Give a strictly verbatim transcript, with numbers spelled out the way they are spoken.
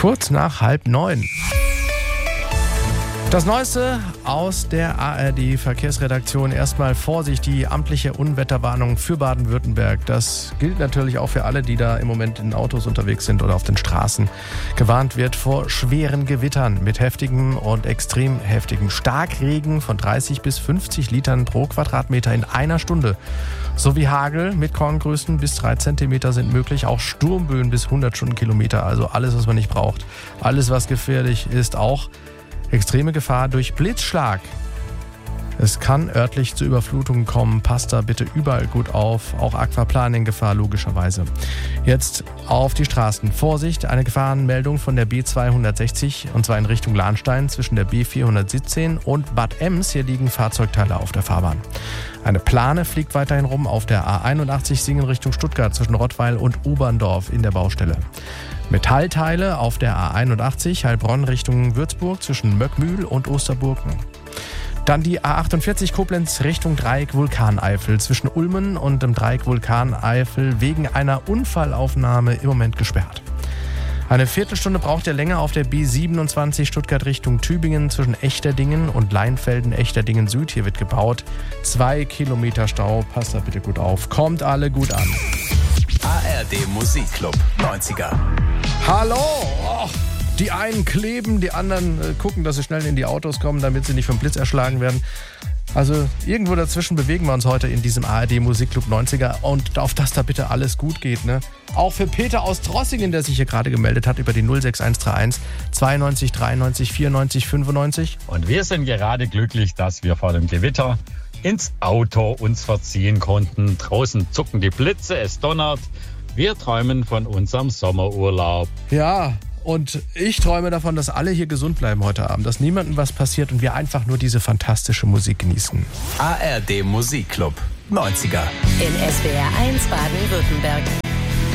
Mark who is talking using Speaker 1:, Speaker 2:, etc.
Speaker 1: Kurz nach halb neun. Das Neueste aus der A R D-Verkehrsredaktion. Erstmal Vorsicht, die amtliche Unwetterwarnung für Baden-Württemberg. Das gilt natürlich auch für alle, die da im Moment in Autos unterwegs sind oder auf den Straßen. Gewarnt wird vor schweren Gewittern mit heftigem und extrem heftigem Starkregen von dreißig bis fünfzig Litern pro Quadratmeter in einer Stunde. Sowie Hagel mit Korngrößen bis drei Zentimeter sind möglich. Auch Sturmböen bis hundert Stundenkilometer. Also alles, was man nicht braucht. Alles, was gefährlich ist, auch extreme Gefahr durch Blitzschlag. Es kann örtlich zu Überflutungen kommen. Passt da bitte überall gut auf. Auch Aquaplaning-Gefahr logischerweise. Jetzt auf die Straßen. Vorsicht, eine Gefahrenmeldung von der B zweihundertsechzig und zwar in Richtung Lahnstein zwischen der B vierhundertsiebzehn und Bad Ems. Hier liegen Fahrzeugteile auf der Fahrbahn. Eine Plane fliegt weiterhin rum auf der A einundachtzig Singen Richtung Stuttgart zwischen Rottweil und Oberndorf in der Baustelle. Metallteile auf der A einundachtzig Heilbronn Richtung Würzburg zwischen Möckmühl und Osterburgen. Dann die A achtundvierzig Koblenz Richtung Dreieck Vulkaneifel zwischen Ulmen und dem Dreieck Vulkaneifel wegen einer Unfallaufnahme im Moment gesperrt. Eine Viertelstunde braucht ihr länger auf der B siebenundzwanzig Stuttgart Richtung Tübingen zwischen Echterdingen und Leinfelden-Echterdingen Süd. Hier wird gebaut. Zwei Kilometer Stau. Passt da bitte gut auf. Kommt alle gut an.
Speaker 2: A R D Musikclub neunziger.
Speaker 1: Hallo! Oh, die einen kleben, die anderen äh, gucken, dass sie schnell in die Autos kommen, damit sie nicht vom Blitz erschlagen werden. Also irgendwo dazwischen bewegen wir uns heute in diesem A R D Musikclub neunziger und auf dass da bitte alles gut geht, ne? Auch für Peter aus Trossingen, der sich hier gerade gemeldet hat über die null sechs eins drei eins zweiundneunzig dreiundneunzig vierundneunzig fünfundneunzig.
Speaker 3: Und wir sind gerade glücklich, dass wir vor dem Gewitter ins Auto uns verziehen konnten. Draußen zucken die Blitze, es donnert. Wir träumen von unserem Sommerurlaub.
Speaker 1: Ja, und ich träume davon, dass alle hier gesund bleiben heute Abend, dass niemandem was passiert und wir einfach nur diese fantastische Musik genießen.
Speaker 2: A R D Musikclub neunziger.
Speaker 4: In S W R eins Baden-Württemberg.